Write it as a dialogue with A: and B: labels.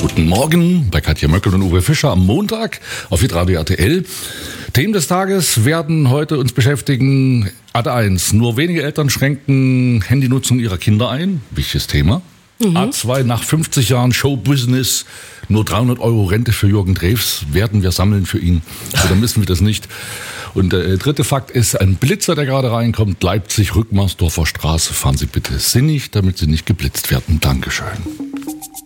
A: Guten Morgen bei Katja Möckel und Uwe Fischer am Montag auf Hitradio RTL. Themen des Tages werden heute uns beschäftigen. A1, nur wenige Eltern schränken Handynutzung ihrer Kinder ein. Wichtiges Thema. A2, nach 50 Jahren Showbusiness, nur 300 € Rente für Jürgen Drews. Werden wir sammeln für ihn oder müssen wir das nicht? Und der dritte Fakt ist, ein Blitzer, der gerade reinkommt, Leipzig, Rückmarsdorfer Straße. Fahren Sie bitte sinnig, damit Sie nicht geblitzt werden. Dankeschön.